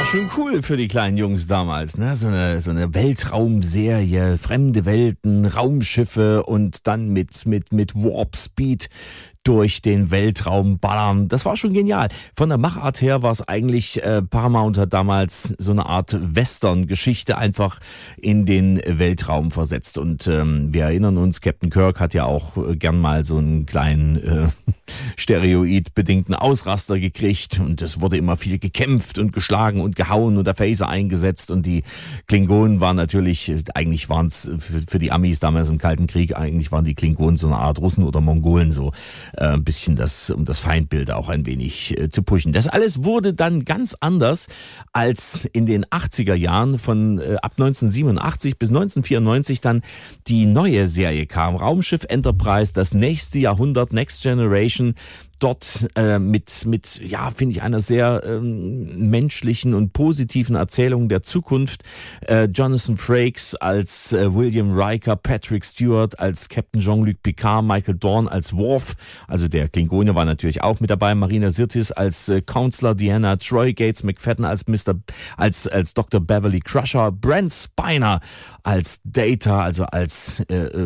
schon cool für die kleinen Jungs damals, ne? So eine Weltraumserie, fremde Welten, Raumschiffe und dann mit Warp Speed durch den Weltraum ballern. Das war schon genial. Von der Machart her war es eigentlich, Paramount hat damals so eine Art Western-Geschichte einfach in den Weltraum versetzt. Und wir erinnern uns, Captain Kirk hat ja auch gern mal so einen kleinen steroidbedingten Ausraster gekriegt. Und es wurde immer viel gekämpft und geschlagen und gehauen und der Phaser eingesetzt. Und die Klingonen waren natürlich, eigentlich waren es für die Amis damals im Kalten Krieg, eigentlich waren die Klingonen so eine Art Russen oder Mongolen so. Ein bisschen um das Feindbild auch ein wenig zu pushen. Das alles wurde dann ganz anders, als in den 80er Jahren von ab 1987 bis 1994 dann die neue Serie kam. Raumschiff Enterprise, das nächste Jahrhundert, Next Generation. Dort mit ja, finde ich, einer sehr menschlichen und positiven Erzählung der Zukunft. Jonathan Frakes als William Riker, Patrick Stewart als Captain Jean-Luc Picard, Michael Dorn als Worf, also der Klingone war natürlich auch mit dabei, Marina Sirtis als Counselor Deanna Troi, Gates McFadden als als Dr. Beverly Crusher, Brent Spiner als Data, also als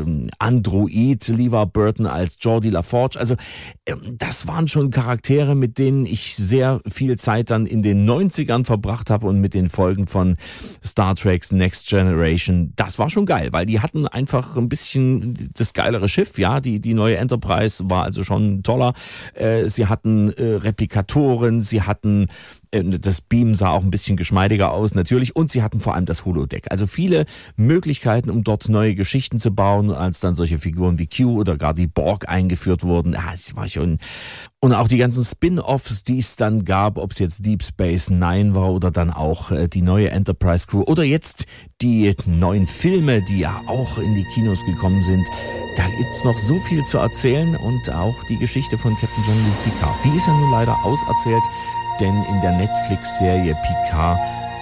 Android, LeVar Burton als Geordi LaForge. Also das waren schon Charaktere, mit denen ich sehr viel Zeit dann in den 90ern verbracht habe und mit den Folgen von Star Trek's Next Generation. Das war schon geil, weil die hatten einfach ein bisschen das geilere Schiff, ja, die neue Enterprise war also schon toller. Sie hatten Replikatoren, sie hatten das Beam sah auch ein bisschen geschmeidiger aus natürlich und sie hatten vor allem das Holodeck. Also viele Möglichkeiten, um dort neue Geschichten zu bauen, als dann solche Figuren wie Q oder gar die Borg eingeführt wurden. Ja, es war schon. Und auch die ganzen Spin-Offs, die es dann gab, ob es jetzt Deep Space Nine war oder dann auch die neue Enterprise Crew oder jetzt die neuen Filme, die ja auch in die Kinos gekommen sind. Da gibt's noch so viel zu erzählen und auch die Geschichte von Captain Jean-Luc Picard. Die ist ja nun leider auserzählt, denn in der Netflix-Serie Picard,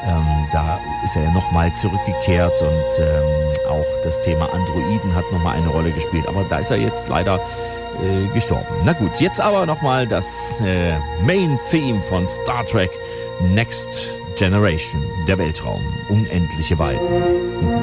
da ist er ja nochmal zurückgekehrt und auch das Thema Androiden hat nochmal eine Rolle gespielt. Aber da ist er jetzt leider gestorben. Na gut, jetzt aber nochmal das Main-Theme von Star Trek Next Generation, der Weltraum, unendliche Weiten.